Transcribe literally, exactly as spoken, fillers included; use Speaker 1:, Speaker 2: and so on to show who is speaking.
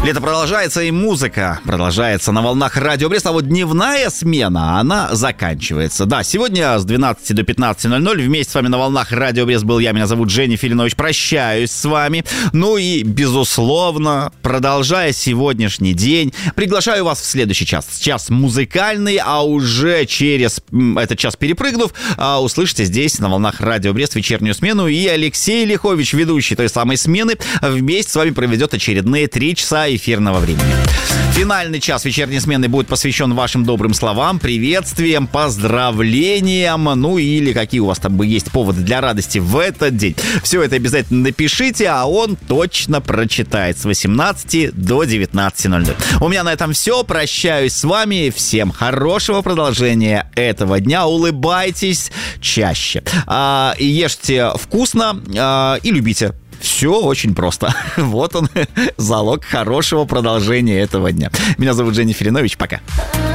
Speaker 1: Лето продолжается, и музыка продолжается на волнах Радио Брест. А вот дневная смена, она заканчивается. Да, сегодня с двенадцати до пятнадцати ноль ноль вместе с вами на волнах Радио Брест был я. Меня зовут Женя Филинович. Прощаюсь с вами. Ну и, безусловно, продолжая сегодняшний день, приглашаю вас в следующий час. Час музыкальный, а уже через этот час перепрыгнув, услышите здесь на волнах Радио Брест вечернюю смену. И Алексей Лихович, ведущий той самой смены, вместе с вами проведет очередные три часа эфирного времени. Финальный час вечерней смены будет посвящен вашим добрым словам, приветствиям, поздравлениям, ну или какие у вас там есть поводы для радости в этот день. Все это обязательно напишите, а он точно прочитает с восемнадцати до девятнадцати ноль ноль. У меня на этом все. Прощаюсь с вами. Всем хорошего продолжения этого дня. Улыбайтесь чаще. А, ешьте вкусно а, и любите. Все очень просто. Вот он, залог хорошего продолжения этого дня. Меня зовут Женя Филинович. Пока.